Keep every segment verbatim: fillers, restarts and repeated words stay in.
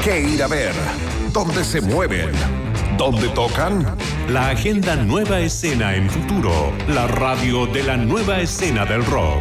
qué ir a ver, dónde se mueven, dónde tocan. La agenda Nueva Escena en Futuro, la radio de la nueva escena del rock.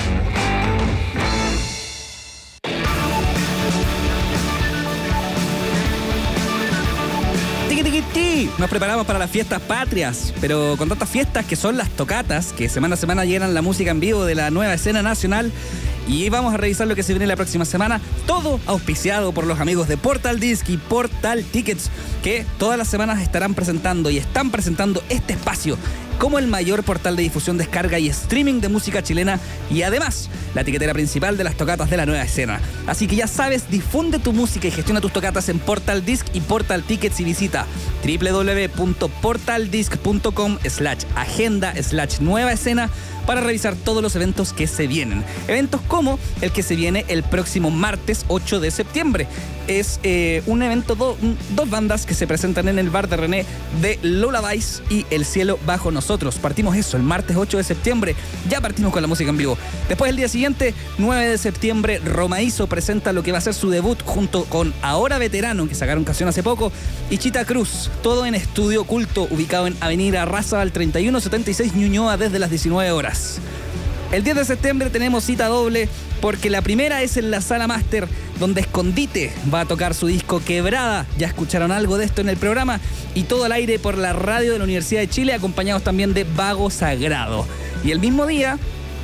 Nos preparamos para las fiestas patrias, pero con tantas fiestas que son las tocatas, que semana a semana llenan la música en vivo de la nueva escena nacional. Y vamos a revisar lo que se viene la próxima semana, todo auspiciado por los amigos de Portal Disc y Portal Tickets, que todas las semanas estarán presentando y están presentando este espacio como el mayor portal de difusión, descarga y streaming de música chilena, y además la etiquetera principal de las tocatas de la nueva escena. Así que ya sabes, difunde tu música y gestiona tus tocatas en Portal Disc y Portal Tickets y visita doble u doble u doble u punto portal disc punto com slash agenda slash nueva escena para revisar todos los eventos que se vienen. Eventos como el que se viene el próximo martes ocho de septiembre. Es eh, un evento, do, dos bandas que se presentan en el bar de René, de Lullabies y El Cielo Bajo Nosotros. Partimos eso, el martes ocho de septiembre, ya partimos con la música en vivo. Después el día siguiente, nueve de septiembre, Romaíso presenta lo que va a ser su debut junto con Ahora Veterano, que sacaron canción hace poco, y Chita Cruz, todo en estudio oculto, ubicado en Avenida Razabal treinta y uno setenta y seis Ñuñoa desde las diecinueve horas. El diez de septiembre tenemos cita doble, porque la primera es en la Sala Máster, donde Escondite va a tocar su disco Quebrada. Ya escucharon algo de esto en el programa, y todo al aire por la radio de la Universidad de Chile, acompañados también de Vago Sagrado. Y el mismo día,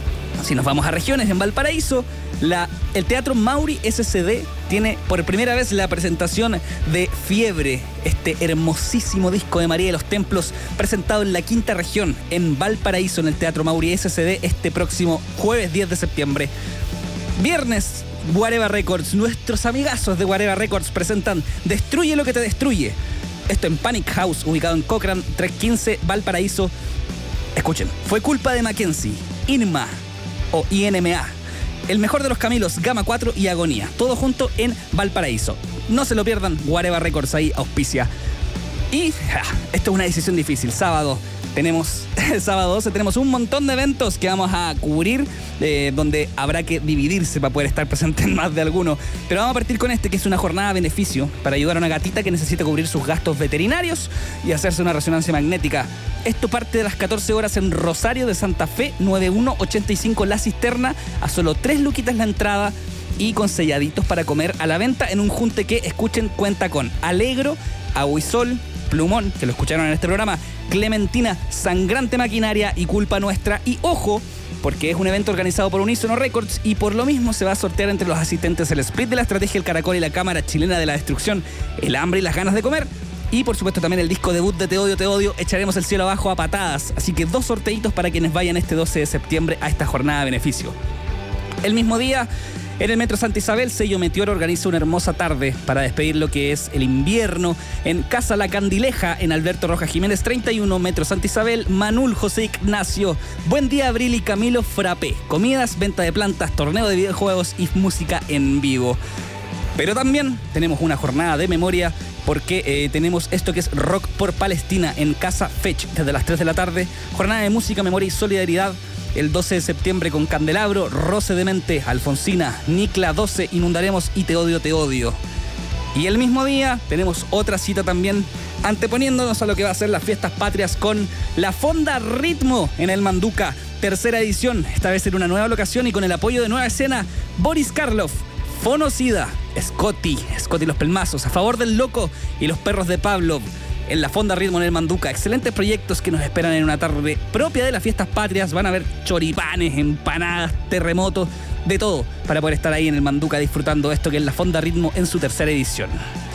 si nos vamos a regiones, en Valparaíso, la, el Teatro Mauri S C D tiene por primera vez la presentación de Fiebre, este hermosísimo disco de María de los Templos, presentado en la quinta región, en Valparaíso, en el Teatro Mauri S C D, este próximo jueves diez de septiembre. Viernes, Guareva Records, nuestros amigazos de Guareva Records presentan Destruye lo que te destruye. Esto en Panic House, ubicado en Cochrane trescientos quince, Valparaíso. Escuchen, fue culpa de Mackenzie, Inma o I N M A. El mejor de los Camilos, Gama cuatro y Agonía. Todo junto en Valparaíso. No se lo pierdan, Guareva Records ahí auspicia. Y ja, esto es una decisión difícil. Sábado tenemos, el sábado doce tenemos un montón de eventos que vamos a cubrir, eh, donde habrá que dividirse para poder estar presente en más de alguno. Pero vamos a partir con este, que es una jornada a beneficio para ayudar a una gatita que necesita cubrir sus gastos veterinarios y hacerse una resonancia magnética. Esto parte de las catorce horas en Rosario de Santa Fe, nueve uno ochenta y cinco La Cisterna, a solo tres luquitas la entrada y con selladitos para comer a la venta en un junte que, escuchen, cuenta con Alegro, Aguisol, Plumón, que lo escucharon en este programa, Clementina, Sangrante Maquinaria y Culpa Nuestra. Y ojo, porque es un evento organizado por Unísono Records y por lo mismo se va a sortear entre los asistentes el split de la Estrategia El Caracol y la Cámara Chilena de la Destrucción, El Hambre y las Ganas de Comer. Y por supuesto también el disco debut de Te Odio, Te Odio, Echaremos el Cielo Abajo a Patadas. Así que dos sorteitos para quienes vayan este doce de septiembre a esta jornada de beneficio. El mismo día, en el Metro Santa Isabel, Sello Meteor organiza una hermosa tarde para despedir lo que es el invierno en Casa La Candileja, en Alberto Rojas Jiménez treinta y uno, Metro Santa Isabel, Manul, José Ignacio, Buen Día Abril y Camilo Frappé. Comidas, venta de plantas, torneo de videojuegos y música en vivo. Pero también tenemos una jornada de memoria, porque eh, tenemos esto que es Rock por Palestina en Casa Fetch desde las tres de la tarde. Jornada de música, memoria y solidaridad el doce de septiembre con Candelabro, Roce Demente, Alfonsina, Nicla doce, Inundaremos y Te Odio, Te Odio. Y el mismo día tenemos otra cita también, anteponiéndonos a lo que va a ser las fiestas patrias con la Fonda Ritmo en el Manduca, tercera edición, esta vez en una nueva locación y con el apoyo de Nueva Escena, Boris Karloff, Fonocida, Scotty, Scotty los Pelmazos, A Favor del Loco y Los Perros de Pablo. En la Fonda Ritmo en el Manduca, excelentes proyectos que nos esperan en una tarde propia de las fiestas patrias. Van a haber choripanes, empanadas, terremotos, de todo, para poder estar ahí en el Manduca disfrutando esto que es la Fonda Ritmo en su tercera edición.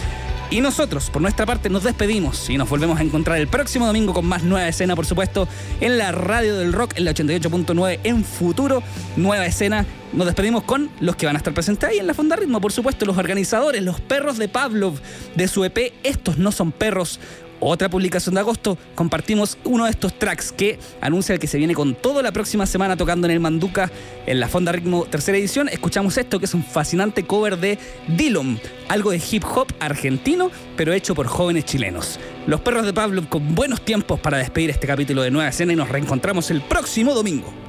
Y nosotros, por nuestra parte, nos despedimos y nos volvemos a encontrar el próximo domingo con más Nueva Escena, por supuesto, en la radio del rock, en la ochenta y ocho punto nueve en Futuro, Nueva Escena. Nos despedimos con los que van a estar presentes ahí en la Fonda Ritmo, por supuesto, los organizadores, Los Perros de Pavlov, de su E P Estos No Son Perros. Otra publicación de agosto, compartimos uno de estos tracks que anuncia el que se viene con todo la próxima semana tocando en el Manduca, en la Fonda Ritmo tercera edición. Escuchamos esto, que es un fascinante cover de Dillom, algo de hip hop argentino, pero hecho por jóvenes chilenos. Los Perros de Pablo con buenos tiempos para despedir este capítulo de Nueva Escena y nos reencontramos el próximo domingo.